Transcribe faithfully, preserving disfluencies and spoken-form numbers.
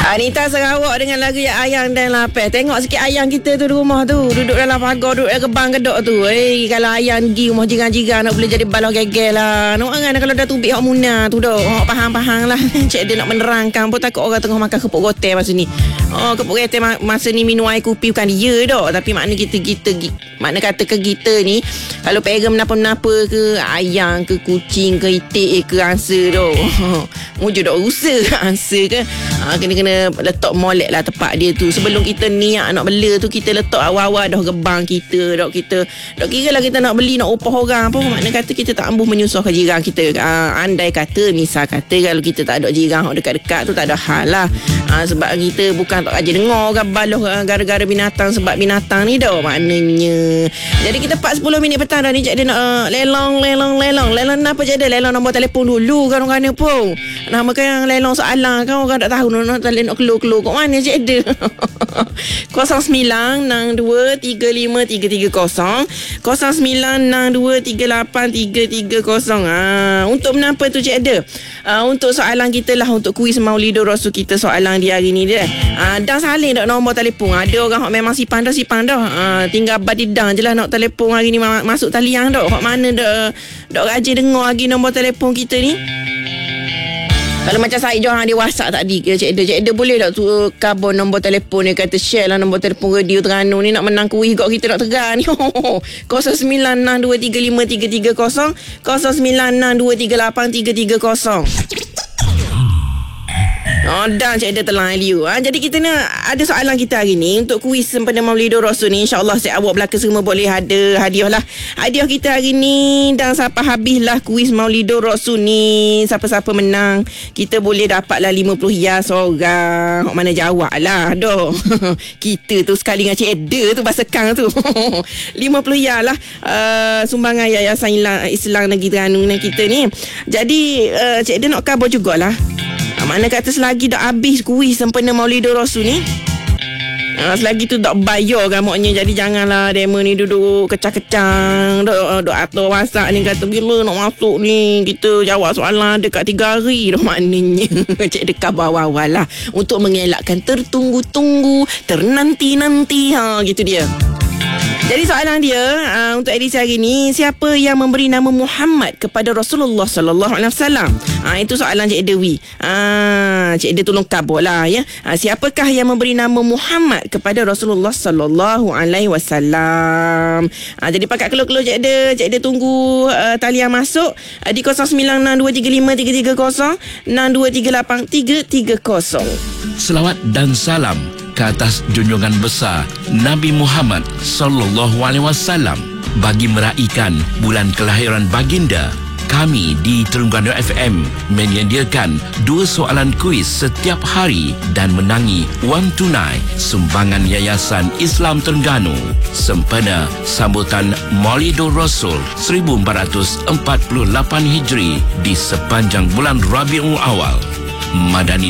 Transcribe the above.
Anita Sarawak dengan lagu Ya Ayang dan Lapar. Tengok sikit ayang kita tu di rumah tu, duduk dalam pagar, duduk dalam gebang kedok tu. Eh, kalau ayang pergi rumah jiran-jiran nak boleh jadi balau gegel lah. Nak orang kalau dah tubik hak munah tu dah. Hak faham-faham lah. Cik dia nak menerangkan pun takut orang tengah makan kepuk gotel masa ni. Oh, kepuk gotel masa ni minum air kopi bukan dia dah. Tapi makna kita kita makna kata ke kita ni kalau pergi menapa-menapa ke ayang ke kucing ke itik ke angsa dah. Mujur dah rusak angsa ke. Ha, kena-kena letak molek lah tempat dia tu. Sebelum kita niat nak bela tu, kita letak awal-awal dah gebang kita. Dah kita dah kira lah kita nak beli, nak upah orang apa. Makna kata kita tak ambuh menyusahkan jiran kita. Ha, andai kata, misal kata kalau kita tak ada jiran dekat-dekat tu tak ada hal lah. Ha, sebab kita bukan tak aja dengar orang baloh gara-gara binatang sebab binatang ni dah maknanya. Jadi kita empat sepuluh minit petang dah ni. Cik dia nak uh, lelong, lelong, lelong. Lelong apa je dia? Lelong nombor telefon dulu kan orang-orang pun. Nama kan yang lelong soalan kan orang tak tahu nak nak keluar-keluar kat mana cik dia. kosong sembilan enam dua tiga lima tiga tiga kosong kosong sembilan enam dua tiga lapan tiga tiga kosong. Ah, untuk menapa tu cik dia? Ah, untuk soalan kita lah, untuk kuis Maulidur Rasul kita soalan di hari ni dia. Ah, dah salin dak nombor telefon. Ada orang hok memang sipang dah sipang dah. Ah, tinggal badidang je lah nak telefon hari ni masuk talian dak. Hok mana dak dak rajin dengar lagi nombor telefon kita ni. Kalau macam saya Johan dia WhatsApp tadi, Cik Eda, Cik Eda boleh tak tu kabur nombor telefon dia, kata share lah nombor telefon radio Terengganu ni, nak menang kuih kat kita nak tegar ni. kosong sembilan enam dua tiga lima tiga tiga kosong kosong sembilan enam dua tiga lapan tiga tiga kosong. Oh, dan Cik Eda telah Liu. Ha, jadi kita nak ada soalan kita hari ni untuk kuis sempena Maulidur Rasul ni. InsyaAllah si awak belakang semua boleh ada hadiah lah. Hadiah kita hari ni, dan siapa habislah kuis Maulidur Rasul ni, siapa-siapa menang, kita boleh dapatlah lima puluh hias orang. Mana jawab lah doh. Kita tu sekali dengan Cik Eda tu basekang tu. lima puluh hias lah uh, sumbangan Yayasan Islam Negeri Terengganu kita ni. Jadi uh, Cik Eda nak khabar jugalah. Mana kata selagi dah habis kuis sempena Maulidur Rasul ni, ha, selagi tu tak bayar kan maknya. Jadi janganlah demo ni duduk kecang-kecang duk, duk atur WhatsApp ni kata bila nak masuk ni kita jawab soalan dekat tiga hari dah maknanya. Cik dekat bawah-bawah lah untuk mengelakkan tertunggu-tunggu, ternanti-nanti. Ha, gitu dia. Jadi soalan dia uh, untuk edisi hari ni, siapa yang memberi nama Muhammad kepada Rasulullah sallallahu alaihi wasallam? Ah, itu soalan Cik Dewi. Ah, Cik Dewi tolong kabur lah ya. Ah, siapakah yang memberi nama Muhammad kepada Rasulullah sallallahu alaihi wasallam? Ah, jadi pakat keluar-keluar Cik Dewi. Cik Dewi tunggu uh, talian masuk uh, di kosong sembilan enam dua tiga lima tiga tiga kosong enam dua tiga lapan tiga tiga kosong. Selawat dan salam ke atas junjungan besar Nabi Muhammad sallallahu alaihi wasallam. Bagi meraihkan bulan kelahiran baginda, kami di Terengganu F M menyediakan dua soalan kuis setiap hari dan menangi wang tunai sumbangan Yayasan Islam Terengganu sempena sambutan Maulidur Rasul seribu empat ratus empat puluh lapan Hijri di sepanjang bulan Rabiul Awal. Madani